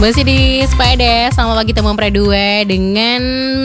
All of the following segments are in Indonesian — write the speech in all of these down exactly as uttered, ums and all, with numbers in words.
Masih di Sepeda, selamat pagi teman Predua dengan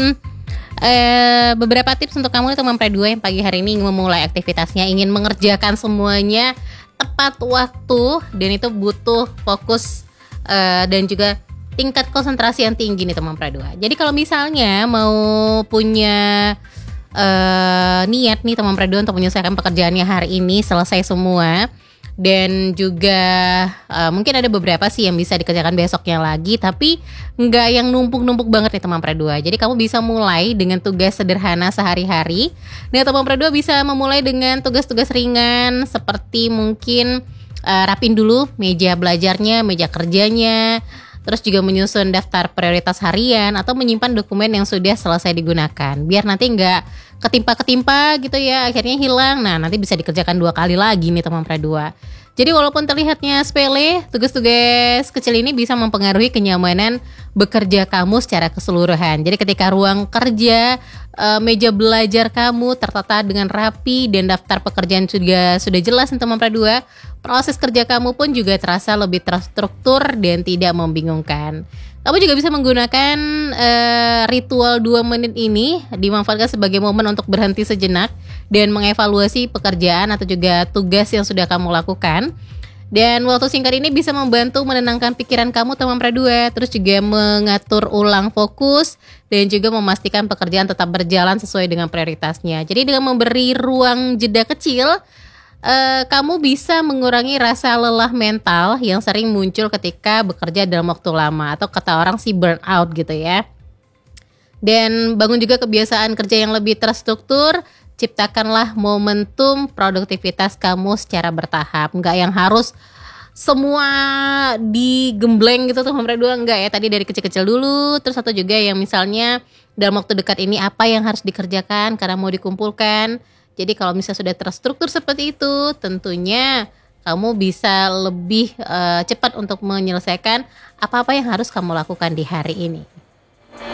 uh, beberapa tips untuk kamu teman Predua yang pagi hari ini ingin memulai aktivitasnya, ingin mengerjakan semuanya tepat waktu, dan itu butuh fokus uh, dan juga tingkat konsentrasi yang tinggi nih teman Predua. Jadi kalau misalnya mau punya uh, niat nih teman Predua untuk menyelesaikan pekerjaannya hari ini selesai semua, dan juga uh, mungkin ada beberapa sih yang bisa dikerjakan besoknya lagi, tapi nggak yang numpuk-numpuk banget nih teman Predua. Jadi kamu bisa mulai dengan tugas sederhana sehari-hari. Nah teman Predua bisa memulai dengan tugas-tugas ringan seperti mungkin uh, rapin dulu meja belajarnya, meja kerjanya, terus juga menyusun daftar prioritas harian atau menyimpan dokumen yang sudah selesai digunakan, biar nanti nggak ketimpa-ketimpa gitu ya, akhirnya hilang. Nah nanti bisa dikerjakan dua kali lagi nih teman Predua. Jadi walaupun terlihatnya sepele, tugas-tugas kecil ini bisa mempengaruhi kenyamanan bekerja kamu secara keseluruhan. Jadi ketika ruang kerja, e, meja belajar kamu tertata dengan rapi dan daftar pekerjaan juga sudah jelas nih teman Predua, proses kerja kamu pun juga terasa lebih terstruktur dan tidak membingungkan. Kamu juga bisa menggunakan uh, ritual dua menit ini, dimanfaatkan sebagai momen untuk berhenti sejenak dan mengevaluasi pekerjaan atau juga tugas yang sudah kamu lakukan. Dan waktu singkat ini bisa membantu menenangkan pikiran kamu teman Predua, terus juga mengatur ulang fokus dan juga memastikan pekerjaan tetap berjalan sesuai dengan prioritasnya. Jadi dengan memberi ruang jeda kecil, Uh, kamu bisa mengurangi rasa lelah mental yang sering muncul ketika bekerja dalam waktu lama, atau kata orang sih burnout gitu ya. Dan bangun juga kebiasaan kerja yang lebih terstruktur. Ciptakanlah momentum produktivitas kamu secara bertahap, nggak yang harus semua digembleng gitu tuh Predua, enggak ya. Tadi dari kecil-kecil dulu, terus atau juga yang misalnya dalam waktu dekat ini apa yang harus dikerjakan karena mau dikumpulkan. Jadi kalau misalnya sudah terstruktur seperti itu, tentunya kamu bisa lebih uh, cepat untuk menyelesaikan apa-apa yang harus kamu lakukan di hari ini.